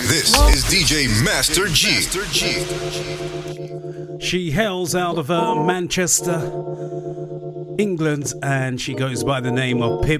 This is DJ Master G. She hails out of Manchester, England, and she goes by the name of Pip